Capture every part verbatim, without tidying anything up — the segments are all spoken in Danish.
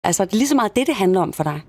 Altså, det er lige så meget det, det handler om for dig.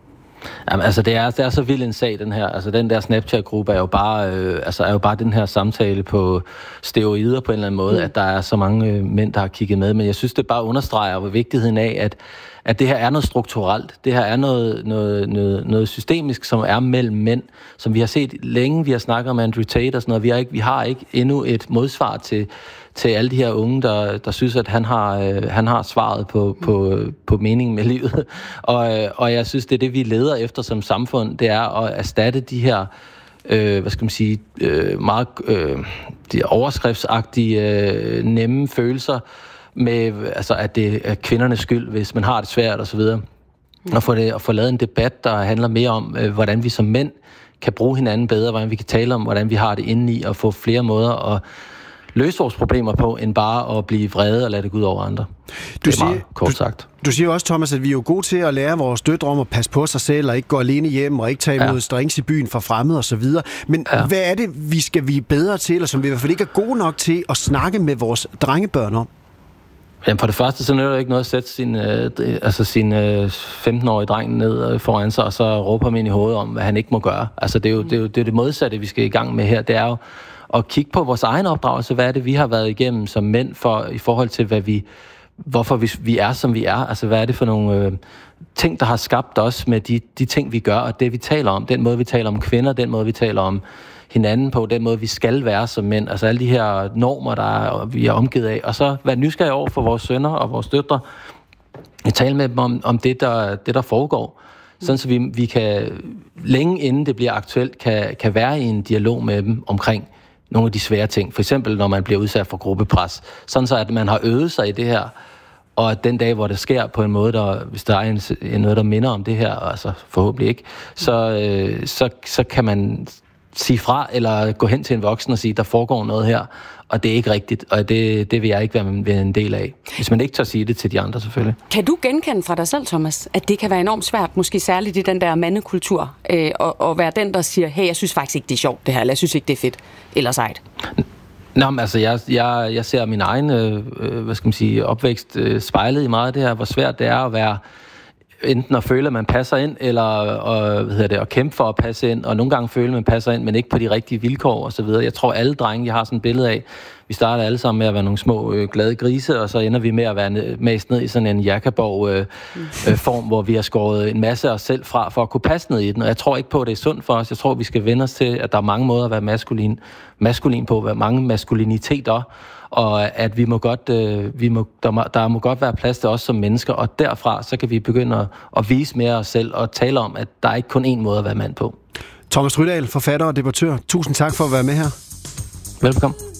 Jamen, altså, det er, det er så vild en sag, den her. Altså, den der Snapchat-gruppe er jo bare, øh, altså, er jo bare den her samtale på steroider på en eller anden måde, mm. at der er så mange øh, mænd, der har kigget med. Men jeg synes, det bare understreger hvor vigtigheden af, at, at det her er noget strukturelt. Det her er noget, noget, noget, noget systemisk, som er mellem mænd, som vi har set længe. Vi har snakket om Andrew Tate og sådan noget. Vi har ikke, vi har ikke endnu et modsvar til, til alle de her unge, der, der synes, at han har, øh, han har svaret på, på, på meningen med livet. Og, øh, og jeg synes, det er det, vi leder efter som samfund, det er at erstatte de her, øh, hvad skal man sige, øh, meget øh, de overskriftsagtige, øh, nemme følelser med, altså, at det er kvindernes skyld, hvis man har det svært og så videre. Mm. Og få det, og få lavet en debat, der handler mere om, øh, hvordan vi som mænd kan bruge hinanden bedre, hvordan vi kan tale om, hvordan vi har det indeni, og få flere måder at løse vores problemer på, end bare at blive vrede og lade det gå ud over andre. Du det er meget siger, kort sagt. Du, du siger også, Thomas, at vi er jo gode til at lære vores døtre om at passe på sig selv, og ikke gå alene hjem, og ikke tage imod ja. drinks i byen for fremmede og så videre. Men ja. hvad er det, vi skal vi bedre til, eller som vi i hvert fald ikke er gode nok til at snakke med vores drengebørn om? Jamen for det første, så nytter det ikke noget at sætte sin, øh, altså sin øh, femten-årige dreng ned foran sig, og så råbe ham ind i hovedet om, hvad han ikke må gøre. Altså det er jo det, er jo, det, er det modsatte, vi skal i gang med her. Det er jo at kigge på vores egen opdragelse. Hvad er det, vi har været igennem som mænd for, i forhold til, hvad vi, hvorfor vi, vi er, som vi er? Altså hvad er det for nogle øh, ting, der har skabt os med de, de ting, vi gør, og det, vi taler om. Den måde, vi taler om kvinder, den måde, vi taler om hinanden på, den måde, vi skal være som mænd. Altså alle de her normer, der er, vi er omgivet af. Og så være nysgerrig over for vores sønner og vores døtre. Jeg taler med dem om, om det, der, det, der foregår. Sådan så vi, vi kan, længe inden det bliver aktuelt, kan, kan være i en dialog med dem omkring nogle af de svære ting. For eksempel, når man bliver udsat for gruppepres. Sådan så, at man har øvet sig i det her, og at den dag, hvor det sker på en måde, der, hvis der er en, noget, der minder om det her, altså forhåbentlig ikke, så, øh, så, så kan man sige fra, eller gå hen til en voksen og sige, der foregår noget her, og det er ikke rigtigt, og det, det vil jeg ikke være, være en del af. Hvis man ikke tør sige det til de andre, selvfølgelig. Kan du genkende fra dig selv, Thomas, at det kan være enormt svært, måske særligt i den der mandekultur, øh, og, og være den, der siger, hey, jeg synes faktisk ikke, det er sjovt det her, eller jeg synes ikke, det er fedt, eller sejt? Nå, men altså, jeg, jeg, jeg ser min egen, øh, hvad skal man sige, opvækst øh, spejlet i meget af det her, hvor svært det er at være enten at føle, at man passer ind, eller og, hvad hedder det, at kæmpe for at passe ind, og nogle gange føle, at man passer ind, men ikke på de rigtige vilkår og så videre. Jeg tror, alle drenge, jeg har sådan et billede af, vi starter alle sammen med at være nogle små øh, glade grise, og så ender vi med at være mest ned i sådan en jakkaborg øh, øh, form, hvor vi har skåret en masse af os selv fra, for at kunne passe ned i den. Og jeg tror ikke på, at det er sundt for os. Jeg tror, vi skal vende os til, at der er mange måder at være maskulin, maskulin på, være mange maskuliniteter, og at vi må godt, øh, vi må, der, må, der må godt være plads til os som mennesker, og derfra så kan vi begynde at, at vise mere os selv, og tale om, at der er ikke kun én måde at være mand på. Thomas Rydahl, forfatter og debattør, tusind tak for at være med her. Velbekomme.